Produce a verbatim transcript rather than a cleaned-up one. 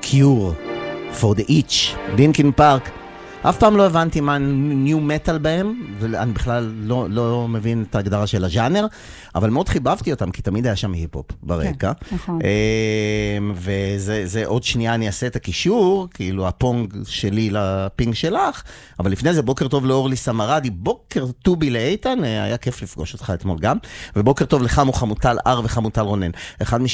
Cure for the Itch, לינקין פארק. אף פעם לא הבנתי מה ניו מטל בהם, ואני בכלל לא, לא מבין את ההגדרה של הז'אנר, אבל מאוד חיבבתי אותם, כי תמיד היה שם היפ-הופ ברקע. כן, נכון. וזה זה, עוד שנייה אני אעשה את הקישור, כאילו הפונג שלי לפינג שלך, אבל לפני זה בוקר טוב לאורלי סמרדי, בוקר טובי לאיתן, היה כיף לפגוש אותך אתמול גם, ובוקר טוב לך מוחמוטל אר וחמוטל רונן. אחד